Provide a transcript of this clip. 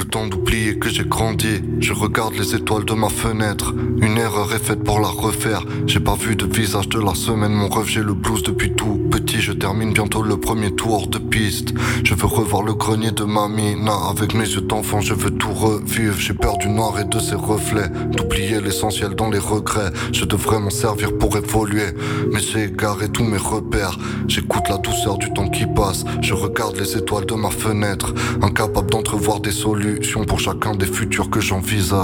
temps d'oublier que j'ai grandi. Je regarde les étoiles de ma fenêtre. Une erreur est faite pour la refaire. J'ai pas vu de visage de la semaine. Mon rêve, j'ai le blues depuis tout petit. Je termine bientôt le premier tour de piste. Je veux revoir le grenier de mamie. Avec mes yeux d'enfant, je veux tout revivre. J'ai peur du noir et de ses reflets. D'oublier l'essentiel dans les regrets. Je devrais m'en servir pour évoluer. Mais j'ai égaré tous mes repères. J'écoute la douceur du temps qui passe. Je regarde les étoiles de ma fenêtre. Incapable d'entrevoir des solutions pour chacun des futurs que j'envisage.